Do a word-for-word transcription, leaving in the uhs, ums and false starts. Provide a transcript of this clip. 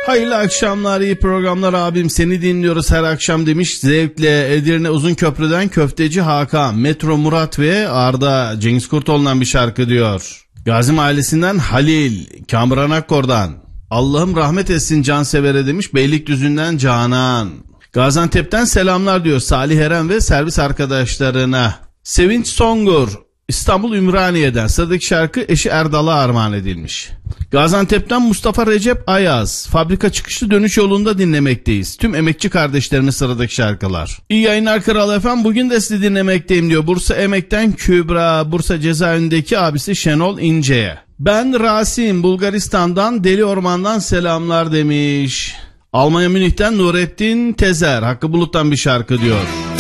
Hayırlı akşamlar, iyi programlar abim, seni dinliyoruz her akşam demiş zevkle Edirne Uzunköprü'den Köfteci Hakan, Metro Murat ve Arda. Cengiz Kurtoğlu'ndan bir şarkı diyor. Gazim ailesinden Halil, Kamuran Akkor'dan Allah'ım rahmet etsin Cansevere demiş Beylikdüzü'nden Canan. Gaziantep'ten selamlar diyor Salih Eren ve servis arkadaşlarına. Sevinç Songur, İstanbul Ümraniye'den, sıradaki şarkı eşi Erdal'a armağan edilmiş. Gaziantep'ten Mustafa Recep Ayaz, fabrika çıkışı dönüş yolunda dinlemekteyiz. Tüm emekçi kardeşlerime sıradaki şarkılar. İyi yayınlar Kral Efem, bugün de sizi dinlemekteyim diyor. Bursa Emek'ten Kübra, Bursa cezaevindeki abisi Şenol İnce'ye. Ben Rasim, Bulgaristan'dan Deli Orman'dan selamlar demiş. Almanya Münih'ten Nurettin Tezer, Hakkı Bulut'tan bir şarkı diyor.